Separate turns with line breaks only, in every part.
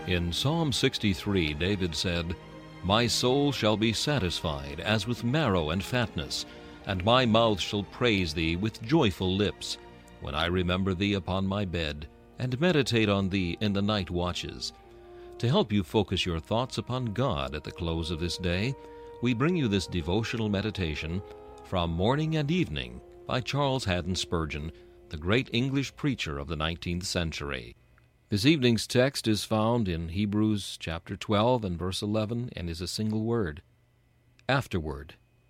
In Psalm 63, David said, "My soul shall be satisfied as with marrow and fatness, and my mouth shall praise thee with joyful lips, when I remember thee upon my bed, and meditate on thee in the night watches." To help you focus your thoughts upon God at the close of this day, we bring you this devotional meditation from Morning and Evening by Charles Haddon Spurgeon, the great English preacher of the 19th century. This evening's text is found in Hebrews chapter 12 and verse 11, and is a single word: afterward.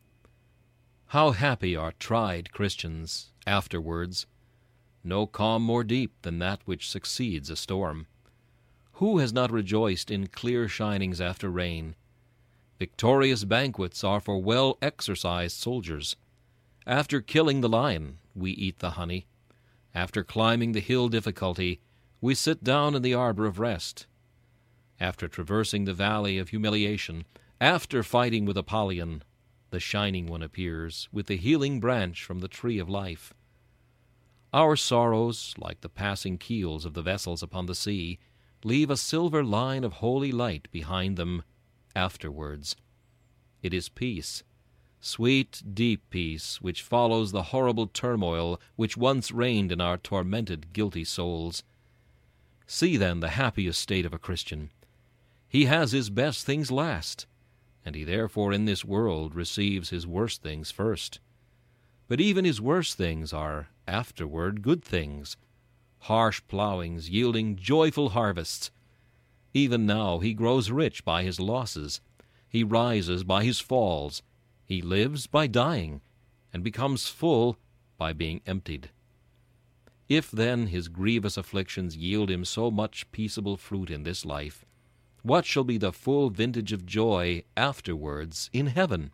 How happy are tried Christians afterwards! No calm more deep than that which succeeds a storm. Who has not rejoiced in clear shinings after rain? Victorious banquets are for well-exercised soldiers. After killing the lion, we eat the honey. After climbing the hill difficulty, we sit down in the arbor of rest. After traversing the valley of humiliation, after fighting with Apollyon, the Shining One appears with the healing branch from the tree of life. Our sorrows, like the passing keels of the vessels upon the sea, leave a silver line of holy light behind them afterwards. It is peace, sweet, deep peace, which follows the horrible turmoil which once reigned in our tormented, guilty souls. See, then, the happiest state of a Christian. He has his best things last, and he therefore in this world receives his worst things first. But even his worst things are afterward good things, harsh plowings yielding joyful harvests. Even now he grows rich by his losses. He rises by his falls. He lives by dying, and becomes full by being emptied. If then his grievous afflictions yield him so much peaceable fruit in this life, what shall be the full vintage of joy afterwards in heaven?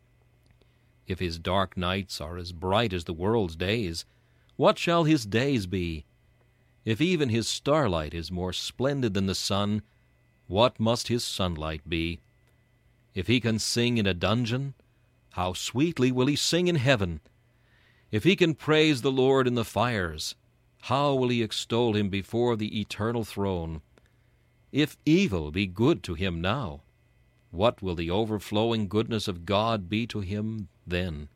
If his dark nights are as bright as the world's days, what shall his days be? If even his starlight is more splendid than the sun, what must his sunlight be? If he can sing in a dungeon, how sweetly will he sing in heaven! If he can praise the Lord in the fires, how will he extol him before the eternal throne! If evil be good to him now, what will the overflowing goodness of God be to him then?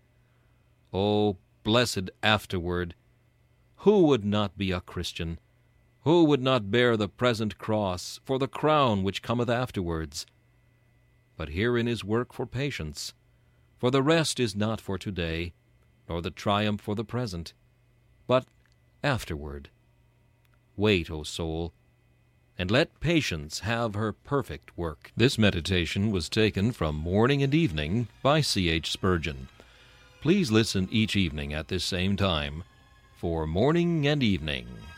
O blessed afterward! Who would not be a Christian? Who would not bear the present cross for the crown which cometh afterwards? But herein is work for patience, for the rest is not for today, nor the triumph for the present, but afterward. Wait, O soul, and let patience have her perfect work. This meditation was taken from Morning and Evening by C.H. Spurgeon. Please listen each evening at this same time for Morning and Evening.